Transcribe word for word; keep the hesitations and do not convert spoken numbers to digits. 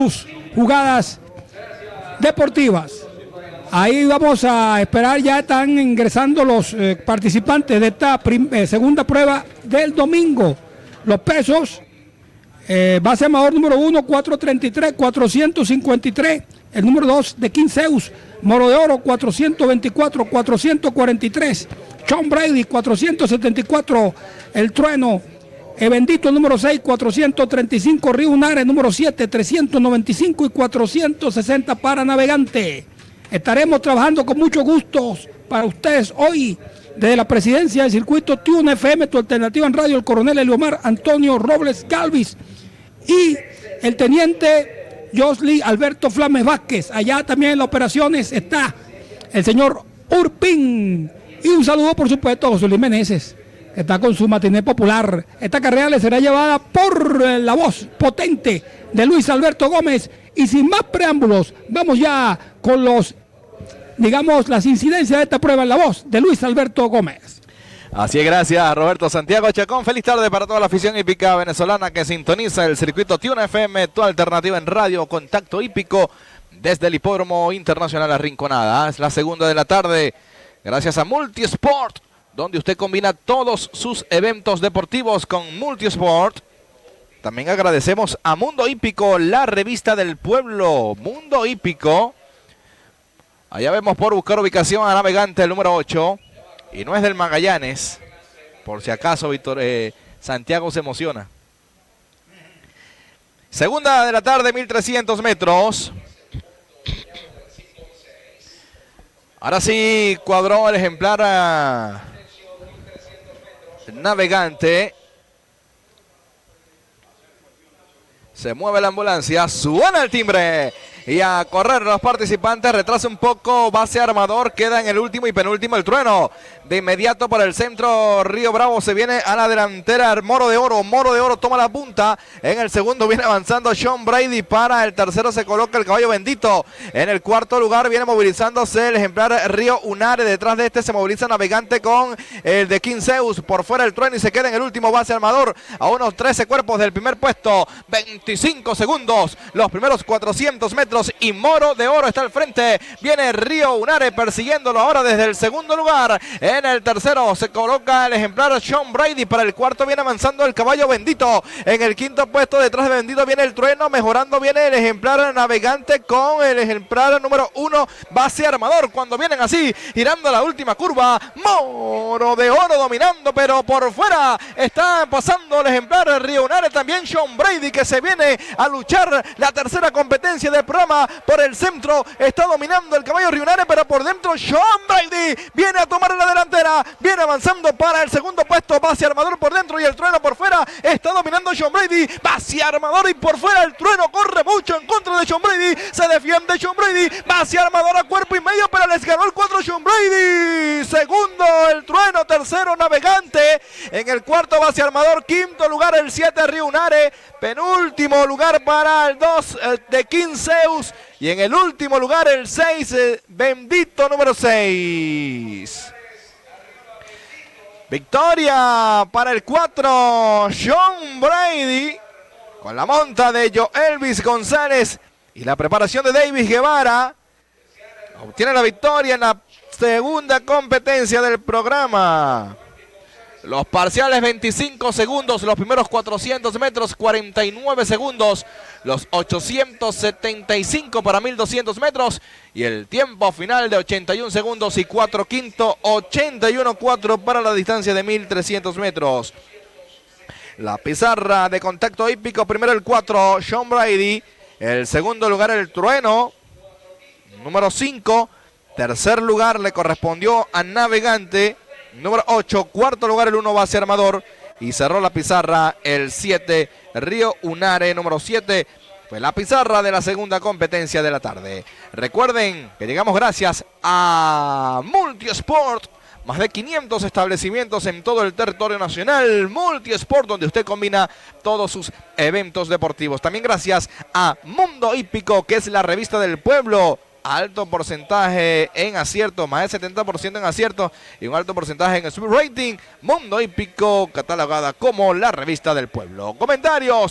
jugadas deportivas. Ahí vamos a esperar, ya están ingresando los eh, participantes de esta eh, segunda prueba del domingo. Los pesos, eh, base amador número uno, cuatrocientos treinta y tres, cuatrocientos cincuenta y tres. El número dos de quince Zeus, Moro de Oro, cuatrocientos veinticuatro, cuatrocientos cuarenta y tres. Sean Brady, cuatrocientos setenta y cuatro. El Trueno, el Bendito, el número seis, cuatrocientos treinta y cinco. Río Unare, número siete, trescientos noventa y cinco y cuatrocientos sesenta para Navegante. Estaremos trabajando con mucho gusto para ustedes hoy desde la presidencia del circuito Tune F M, tu alternativa en radio, el coronel Eliomar Antonio Robles Galvis y el teniente Josly Alberto Flames Vázquez. Allá también en las operaciones está el señor Urpín. Y un saludo, por supuesto, a José Luis Meneses, que está con su matiné popular. Esta carrera le será llevada por la voz potente de Luis Alberto Gómez. Y sin más preámbulos, vamos ya con los, digamos, las incidencias de esta prueba en la voz de Luis Alberto Gómez. Así es, gracias Roberto Santiago Chacón. Feliz tarde para toda la afición hípica venezolana que sintoniza el circuito Tune F M, tu alternativa en radio, contacto hípico desde el Hipódromo Internacional Arrinconada. Es la segunda de la tarde, gracias a Multisport, donde usted combina todos sus eventos deportivos con Multisport. También agradecemos a Mundo Hípico, la revista del pueblo. Mundo Hípico. Allá vemos por buscar ubicación a Navegante el número ocho. Y no es del Magallanes. Por si acaso Víctor eh, Santiago se emociona. Segunda de la tarde, mil trescientos metros. Ahora sí cuadró el ejemplar a Navegante. Se mueve la ambulancia, suena el timbre y a correr los participantes. Retrasa un poco base armador, queda en el último y penúltimo el Trueno. De inmediato por el centro Río Bravo se viene a la delantera Moro de Oro. Moro de Oro toma la punta. En el segundo viene avanzando Sean Brady. Para el tercero se coloca el Caballo Bendito. En el cuarto lugar viene movilizándose el ejemplar Río Unare. Detrás de este se moviliza Navegante con el de quince Zeus. Por fuera el Trueno y se queda en el último base armador a unos trece cuerpos del primer puesto. veinticinco segundos, los primeros cuatrocientos metros y Moro de Oro está al frente. Viene Río Unare persiguiéndolo ahora desde el segundo lugar. En el tercero se coloca el ejemplar Sean Brady. Para el cuarto viene avanzando el Caballo Bendito. En el quinto puesto detrás de Bendito viene el Trueno. Mejorando viene el ejemplar Navegante con el ejemplar número uno base armador. Cuando vienen así girando la última curva, Moro de Oro dominando, pero por fuera está pasando el ejemplar Río Unare. También Sean Brady, que se viene a luchar la tercera competencia del programa. Por el centro está dominando el Caballo Río Unare, pero por dentro Sean Brady viene a tomar la delantera, viene avanzando para el segundo puesto base armador por dentro y el Trueno por fuera. Está dominando Sean Brady, base armador y por fuera el Trueno corre mucho en contra de Sean Brady, se defiende Sean Brady, base armador a cuerpo y medio, pero les ganó el cuatro Sean Brady. Segundo el Trueno, tercero Navegante, en el cuarto base armador, quinto lugar el siete Río Unare, penúltimo lugar para el dos de quince Zeus y en el último lugar el seis eh, Bendito número seis. Victoria para el cuatro Sean Brady con la monta de Joelvis González y la preparación de Davis Guevara. Obtiene la victoria en la segunda competencia del programa. Los parciales veinticinco segundos, los primeros cuatrocientos metros cuarenta y nueve segundos, los ochocientos setenta y cinco para mil doscientos metros y el tiempo final de ochenta y un segundos y cuatro quinto, ochenta y uno cuatro para la distancia de mil trescientos metros. La pizarra de contacto hípico, primero el cuatro Sean Brady, el segundo lugar el Trueno, número cinco, tercer lugar le correspondió a Navegante, número ocho, cuarto lugar el uno base armador y cerró la pizarra el siete Río Unare, número siete. Fue la pizarra de la segunda competencia de la tarde. Recuerden que llegamos gracias a Multisport. Más de quinientos establecimientos en todo el territorio nacional. Multisport, donde usted combina todos sus eventos deportivos. También gracias a Mundo Hípico, que es la revista del pueblo. Alto porcentaje en acierto, más del setenta por ciento en acierto y un alto porcentaje en el sub rating. Mundo Hípico, catalogada como la revista del pueblo. Comentarios